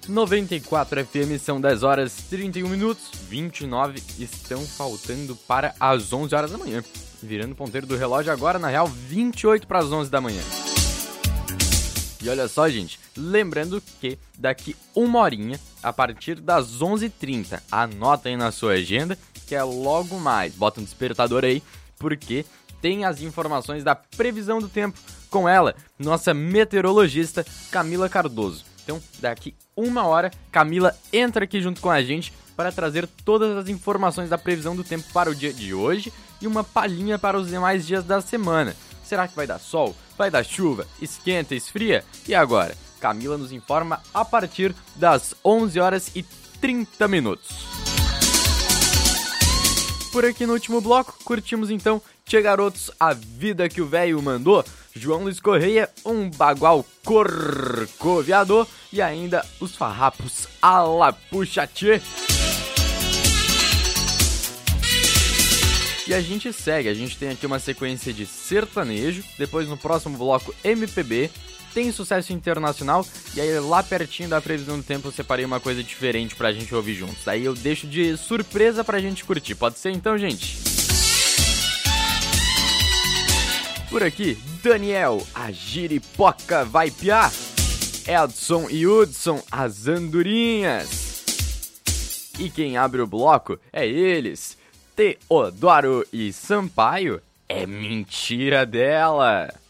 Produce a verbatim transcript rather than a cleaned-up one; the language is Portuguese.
noventa e quatro F M, são dez horas e trinta e um minutos, vinte e nove estão faltando para as onze horas da manhã. Virando o ponteiro do relógio agora, na real, vinte e oito para as onze da manhã. E olha só, gente, lembrando que daqui uma horinha, a partir das onze e trinta, anota aí na sua agenda, que é logo mais. Bota um despertador aí, porque tem as informações da previsão do tempo com ela, nossa meteorologista Camila Cardoso. Então, daqui uma hora, Camila entra aqui junto com a gente para trazer todas as informações da previsão do tempo para o dia de hoje e uma palhinha para os demais dias da semana. Será que vai dar sol? Vai dar chuva? Esquenta, esfria? E agora? Camila nos informa a partir das onze horas e trinta minutos. Por aqui no último bloco, curtimos então Tchê Garotos, A Vida Que o Véio Mandou, João Luiz Correia, Um Bagual Corcoviador e ainda os Farrapos Ala Puxa Tchê. E a gente segue, a gente tem aqui uma sequência de sertanejo, depois no próximo bloco M P B, tem sucesso internacional, e aí lá pertinho da previsão do tempo eu separei uma coisa diferente pra gente ouvir juntos. Daí eu deixo de surpresa pra gente curtir, pode ser então, gente? Por aqui, Daniel, a Giripoca vai piar, Edson e Hudson, as andorinhas. E quem abre o bloco é eles, Teodoro e Sampaio, É Mentira Dela.